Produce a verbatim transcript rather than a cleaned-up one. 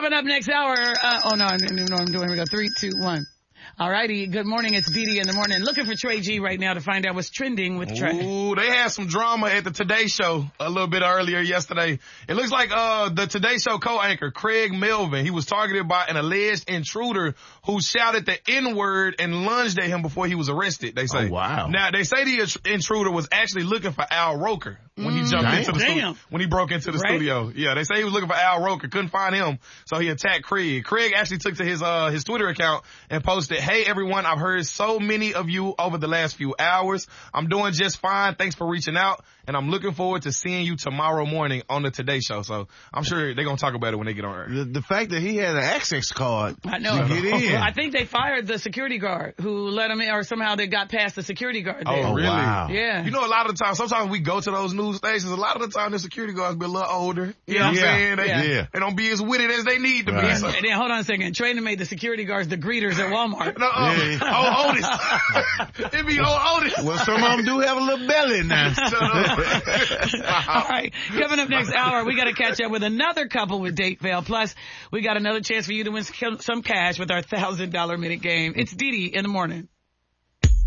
Coming up next hour. Uh, oh, no, I don't even know what I'm doing. We go three, two, one. All righty. Good morning. It's Dee Dee in the morning. Looking for Trey G right now to find out what's trending with Trey. Ooh, they had some drama at the Today Show a little bit earlier yesterday. It looks like uh the Today Show co-anchor, Craig Melvin, he was targeted by an alleged intruder who shouted the N-word and lunged at him before he was arrested, they say. Oh, wow. Now, they say the intruder was actually looking for Al Roker when he jumped Damn. into the studio. When he broke into the Right? studio. Yeah, they say he was looking for Al Roker, couldn't find him, so he attacked Craig. Craig actually took to his uh his Twitter account and posted, "Hey everyone, I've heard so many of you over the last few hours. I'm doing just fine. Thanks for reaching out. And I'm looking forward to seeing you tomorrow morning on the Today Show." So I'm sure they're going to talk about it when they get on air. The, the fact that he had an access card I know. to get in. I think they fired the security guard who let him in, or somehow they got past the security guard there. Oh, really? Wow. Yeah. You know, a lot of the time, sometimes we go to those news stations, a lot of the time the security guards be a little older. You know what I'm Yeah. saying? They, Yeah. Yeah. they don't be as witty as they need to Right. be. So. And then, hold on a second. Trey made the security guards the greeters at Walmart. No, uh, Yeah. oh, Otis. It be old Otis. Well, some of them do have a little belly now. Shut up. All right. Coming up next hour, we got to catch up with another couple with date fail. Plus, we got another chance for you to win some cash with our one thousand dollars minute game. It's Dee Dee in the morning.